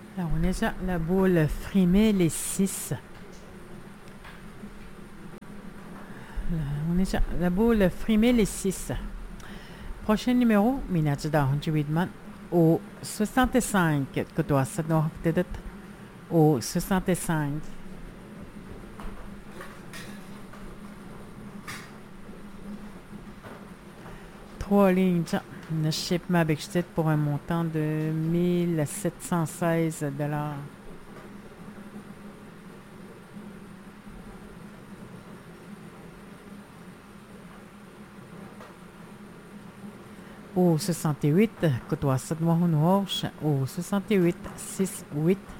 Alors, on est la boule frimer les 6. On est la boule frimer les 6. Prochain numéro, Minajda Hunchwidman, au 65, que toi, ça doit être au 65. Trois lignes, une shipment avec pour un montant de 1716 $. Au 68, que toi, ça doit au 68, 6, 8.